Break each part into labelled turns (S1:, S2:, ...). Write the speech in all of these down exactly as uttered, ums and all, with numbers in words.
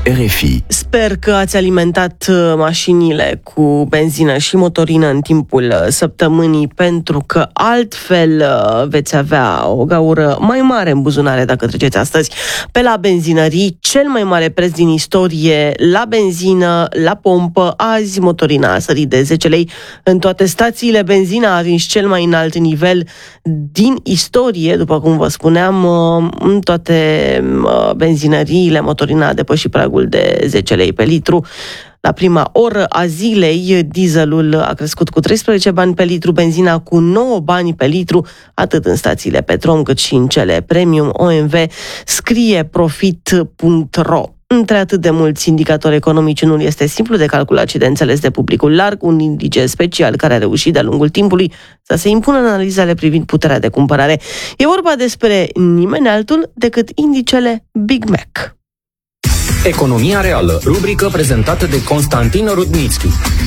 S1: R F I.
S2: Sper că ați alimentat mașinile cu benzină și motorină în timpul săptămânii, pentru că altfel veți avea o gaură mai mare în buzunare dacă treceți astăzi pe la benzinării. Cel mai mare preț din istorie la benzină, la pompă. Azi motorina a sărit de zece lei în toate stațiile. Benzina a atins cel mai înalt nivel din istorie, după cum vă spuneam, în toate benzinăriile motorina a depășit pragul de zece lei pe litru. La prima oră a zilei, dieselul a crescut cu treisprezece bani pe litru, benzina cu nouă bani pe litru, atât în stațiile Petrom cât și în cele Premium. O M V scrie profit punct ro. Între atât de mulți indicatori economici, unul este simplu de calculat și de înțeles de publicul larg, un indice special care a reușit de-a lungul timpului să se impună în analizele privind puterea de cumpărare. E vorba despre nimeni altul decât indicele Big Mac.
S3: Economia reală, rubrică prezentată de Constantin Rudnitschi.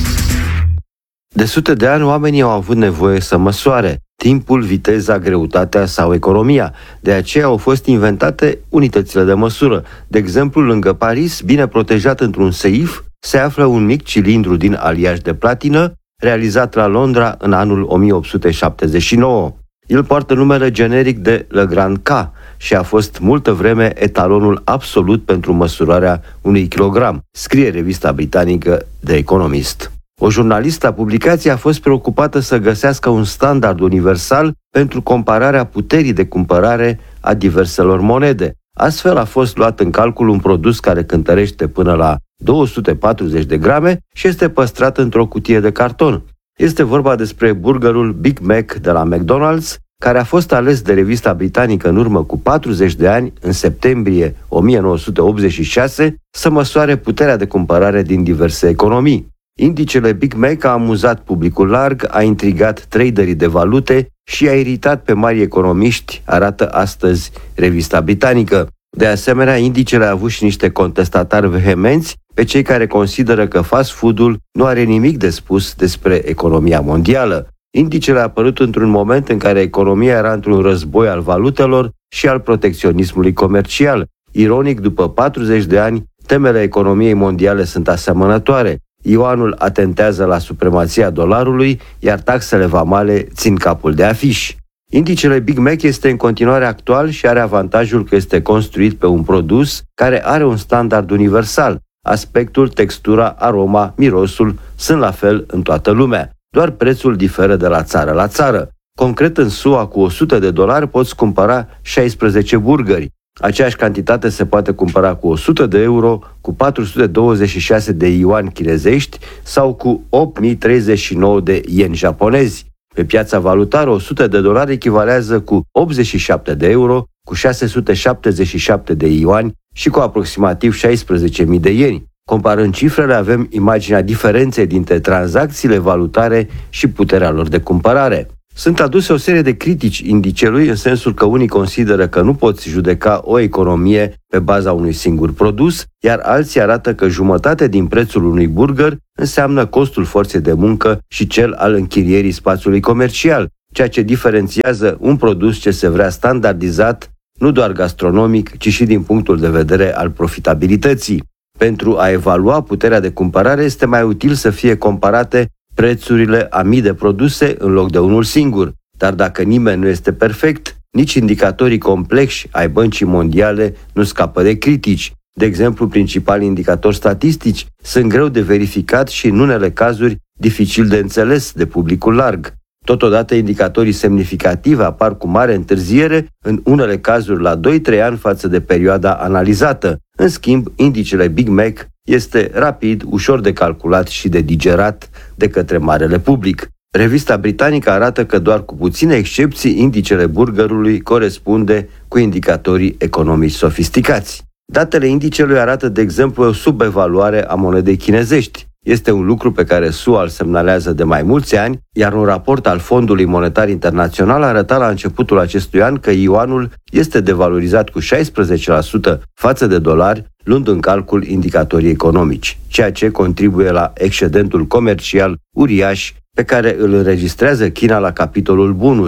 S4: De sute de ani, oamenii au avut nevoie să măsoare timpul, viteza, greutatea sau economia. De aceea au fost inventate unitățile de măsură. De exemplu, lângă Paris, bine protejat într-un seif, se află un mic cilindru din aliaj de platină, realizat la Londra în anul o mie opt sute șaptezeci și nouă. El poartă numele generic de Le Grand K și a fost multă vreme etalonul absolut pentru măsurarea unui kilogram, scrie revista britanică The Economist. O jurnalistă a publicației a fost preocupată să găsească un standard universal pentru compararea puterii de cumpărare a diverselor monede. Astfel a fost luat în calcul un produs care cântărește până la două sute patruzeci de grame și este păstrat într-o cutie de carton. Este vorba despre burgerul Big Mac de la McDonald's, care a fost ales de revista britanică în urmă cu patruzeci de ani, în septembrie o mie nouă sute optzeci și șase, să măsoare puterea de cumpărare din diverse economii. Indicele Big Mac a amuzat publicul larg, a intrigat traderii de valute și a iritat pe mari economiști, arată astăzi revista britanică. De asemenea, indicele a avut și niște contestatari vehemenți pe cei care consideră că fast food-ul nu are nimic de spus despre economia mondială. Indicele a apărut într-un moment în care economia era într-un război al valutelor și al protecționismului comercial. Ironic, după patruzeci de ani, temele economiei mondiale sunt asemănătoare. Ioanul atentează la supremația dolarului, iar taxele vamale țin capul de afiș. Indicele Big Mac este în continuare actual și are avantajul că este construit pe un produs care are un standard universal. Aspectul, textura, aroma, mirosul sunt la fel în toată lumea. Doar prețul diferă de la țară la țară. Concret, în S U A, cu o sută de dolari poți cumpăra șaisprezece burgeri. Aceeași cantitate se poate cumpăra cu o sută de euro, cu patru sute douăzeci și șase de yuan chinezești sau cu opt mii treizeci și nouă de ieni japonezi. Pe piața valutară, o sută de dolari echivalează cu optzeci și șapte de euro, cu șase sute șaptezeci și șapte de yuani și cu aproximativ șaisprezece mii de ieni. Comparând cifrele, avem imaginea diferenței dintre tranzacțiile valutare și puterea lor de cumpărare. Sunt aduse o serie de critici indicelui, în sensul că unii consideră că nu poți judeca o economie pe baza unui singur produs, iar alții arată că jumătate din prețul unui burger înseamnă costul forței de muncă și cel al închirierii spațiului comercial, ceea ce diferențiază un produs ce se vrea standardizat, nu doar gastronomic, ci și din punctul de vedere al profitabilității. Pentru a evalua puterea de cumpărare este mai util să fie comparate prețurile a mii de produse în loc de unul singur. Dar dacă nimeni nu este perfect, nici indicatorii complexi ai Băncii Mondiale nu scapă de critici. De exemplu, principalii indicatori statistici sunt greu de verificat și, în unele cazuri, dificil de înțeles de publicul larg. Totodată, indicatorii semnificative apar cu mare întârziere, în unele cazuri la doi trei ani față de perioada analizată. În schimb, indicele Big Mac este rapid, ușor de calculat și de digerat de către marele public. Revista britanică arată că doar cu puține excepții, indicele burgerului corespunde cu indicatorii economici sofisticați. Datele indicelui arată, de exemplu, o subevaluare a monedei chinezești. Este un lucru pe care S U A îl semnalează de mai mulți ani, iar un raport al Fondului Monetar Internațional arăta la începutul acestui an că yuanul este devalorizat cu șaisprezece la sută față de dolari, luând în calcul indicatorii economici, ceea ce contribuie la excedentul comercial uriaș pe care îl înregistrează China la capitolul bunuri.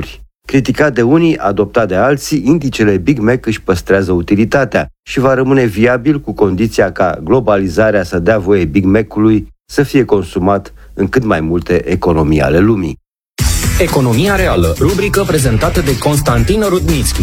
S4: Criticat de unii, adoptat de alții, indicele Big Mac își păstrează utilitatea și va rămâne viabil cu condiția ca globalizarea să dea voie Big Mac-ului să fie consumat în cât mai multe economii ale lumii.
S3: Economia reală, rubrică prezentată de Constantin Rudnitschi.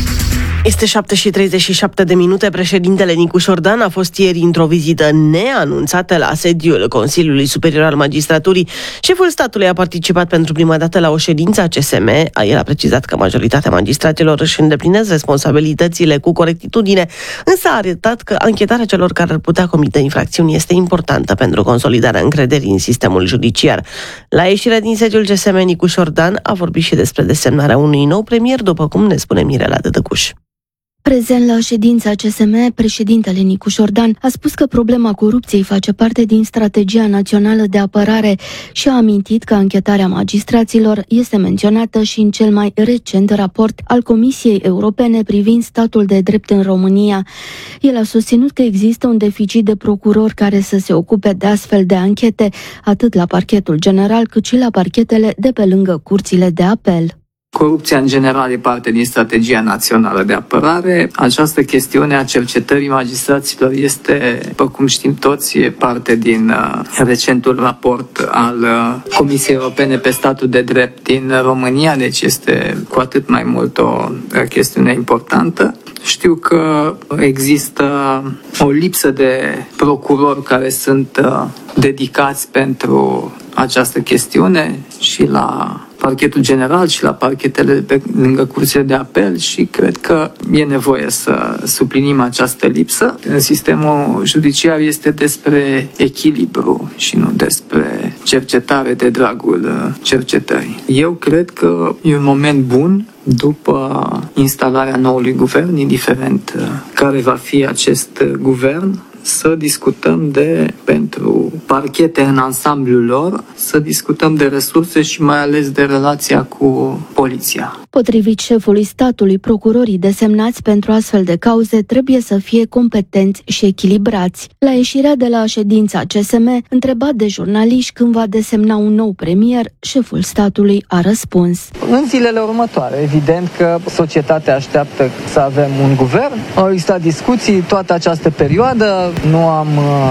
S2: Este șapte și treizeci și șapte de minute. Președintele Nicu Șordan a fost ieri într-o vizită neanunțată la sediul Consiliului Superior al Magistraturii. Șeful statului a participat pentru prima dată la o ședință a C S M. El a precizat că majoritatea magistraților își îndeplinesc responsabilitățile cu corectitudine, însă a arătat că anchetarea celor care ar putea comite infracțiuni este importantă pentru consolidarea încrederii în sistemul judiciar. La ieșirea din sediul C S M, Nicu Șordan a vorbit și despre desemnarea unui nou premier, după cum ne spune Mirela Dădăcuș.
S1: Prezent la ședința C S M, președintele Nicu Șordan a spus că problema corupției face parte din strategia națională de apărare și a amintit că anchetarea magistraților este menționată și în cel mai recent raport al Comisiei Europene privind statul de drept în România. El a susținut că există un deficit de procurori care să se ocupe de astfel de anchete, atât la parchetul general cât și la parchetele de pe lângă curțile de apel.
S5: Corupția în general e parte din strategia națională de apărare. Această chestiune a cercetării magistraților este, după cum știm toți, e parte din uh, recentul raport al uh, Comisiei Europene pe statul de drept din România, deci este cu atât mai mult o uh, chestiune importantă. Știu că există o lipsă de procurori care sunt uh, dedicați pentru această chestiune și la parchetul general și la parchetele pe lângă curțile de apel și cred că e nevoie să suplinim această lipsă. În sistemul judiciar este despre echilibru și nu despre cercetare de dragul cercetării. Eu cred că e un moment bun după instalarea noului guvern, indiferent care va fi acest guvern, să discutăm de, pentru parchete în ansamblul lor, să discutăm de resurse și mai ales de relația cu poliția.
S1: Potrivit șefului statului, procurorii desemnați pentru astfel de cauze trebuie să fie competenți și echilibrați. La ieșirea de la ședința C S M, întrebat de jurnaliști când va desemna un nou premier, șeful statului a răspuns:
S6: în zilele următoare, evident că societatea așteaptă să avem un guvern. Au existat discuții toată această perioadă. Nu am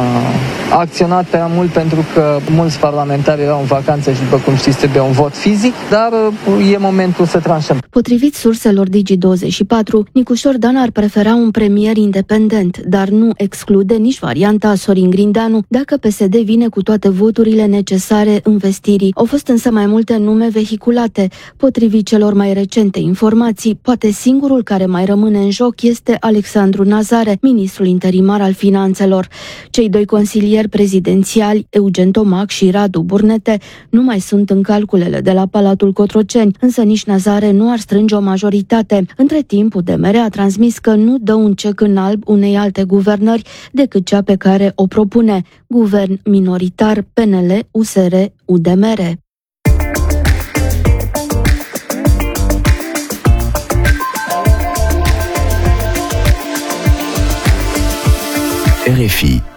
S6: uh, acționat prea mult pentru că mulți parlamentari erau în vacanță și, după cum știți, trebuie un vot fizic, dar uh, e momentul să tranșăm.
S1: Potrivit surselor Digi douăzeci și patru, Nicu Șordan ar prefera un premier independent, dar nu exclude nici varianta Sorin Grindeanu dacă P S D vine cu toate voturile necesare învestirii. Au fost însă mai multe nume vehiculate. Potrivit celor mai recente informații, poate singurul care mai rămâne în joc este Alexandru Nazare, ministrul interimar al finanțelor. Cei doi consilieri prezidențiali, Eugen Tomac și Radu Burnete, nu mai sunt în calculele de la Palatul Cotroceni, însă nici Nazare nu ar strânge o majoritate. Între timp, U D M R a transmis că nu dă un cec în alb unei alte guvernări decât cea pe care o propune, guvern minoritar P N L, U S R, U D M R.
S7: R F I